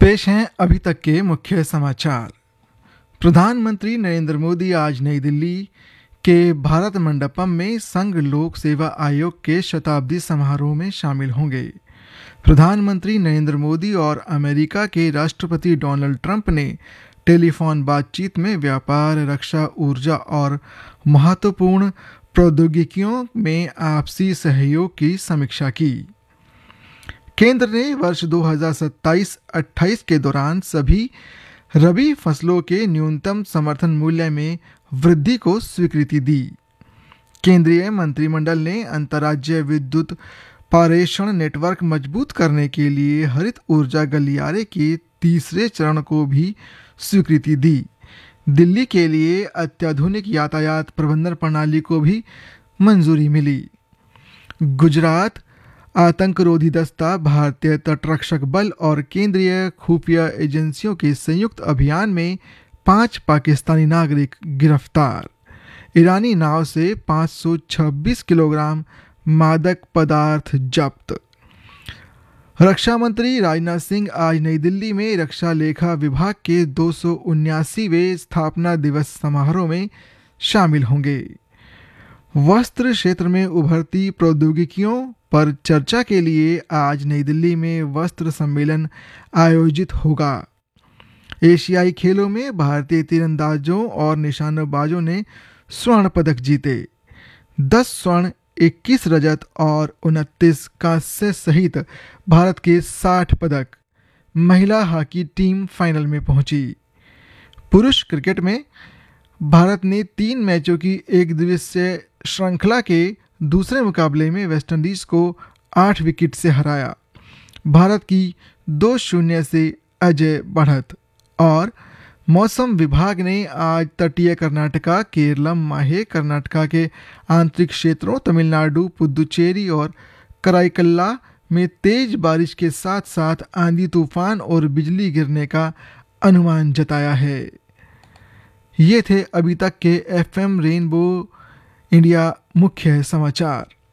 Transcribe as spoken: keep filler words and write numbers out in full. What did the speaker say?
पेश हैं अभी तक के मुख्य समाचार। प्रधानमंत्री नरेंद्र मोदी आज नई दिल्ली के भारत मंडपम में संघ लोक सेवा आयोग के शताब्दी समारोह में शामिल होंगे। प्रधानमंत्री नरेंद्र मोदी और अमेरिका के राष्ट्रपति डोनाल्ड ट्रंप ने टेलीफोन बातचीत में व्यापार, रक्षा, ऊर्जा और महत्वपूर्ण प्रौद्योगिकियों में आपसी सहयोग की समीक्षा की। केंद्र ने वर्ष दो हज़ार सत्ताईस अट्ठाईस के दौरान सभी रबी फसलों के न्यूनतम समर्थन मूल्य में वृद्धि को स्वीकृति दी। केंद्रीय मंत्रिमंडल ने अंतर्राज्यीय विद्युत पारेषण नेटवर्क मजबूत करने के लिए हरित ऊर्जा गलियारे के तीसरे चरण को भी स्वीकृति दी। दिल्ली के लिए अत्याधुनिक यातायात प्रबंधन प्रणाली को भी मंजूरी मिली। गुजरात आतंकरोधी दस्ता, भारतीय तटरक्षक बल और केंद्रीय खुफिया एजेंसियों के संयुक्त अभियान में पांच पाकिस्तानी नागरिक गिरफ्तार। ईरानी नाव से पाँच सौ छब्बीस किलोग्राम मादक पदार्थ जब्त। रक्षा मंत्री राजनाथ सिंह आज नई दिल्ली में रक्षा लेखा विभाग के दो सौ उन्यासीवें स्थापना दिवस समारोह में शामिल होंगे। वस्त्र क्षेत्र में उभरती प्रौद्योगिकियों पर चर्चा के लिए आज नई दिल्ली में वस्त्र सम्मेलन आयोजित होगा। एशियाई खेलों में भारतीय तीरंदाजों और निशानेबाजों ने स्वर्ण पदक जीते। दस स्वर्ण, इक्कीस रजत और उनतीस कांस्य सहित भारत के साठ पदक। महिला हॉकी टीम फाइनल में पहुंची। पुरुष क्रिकेट में भारत ने तीन मैचों की एक दिवसीय श्रृंखला के दूसरे मुकाबले में वेस्टइंडीज को आठ विकेट से हराया। भारत की दो शून्य से अजय बढ़त। और मौसम विभाग ने आज तटीय कर्नाटका, केरलम, माहे, कर्नाटका के आंतरिक क्षेत्रों, तमिलनाडु, पुदुचेरी और कराईकल्ला में तेज बारिश के साथ साथ आंधी तूफान और बिजली गिरने का अनुमान जताया है। ये थे अभी तक के एफएम रेनबो इंडिया मुख्य समाचार।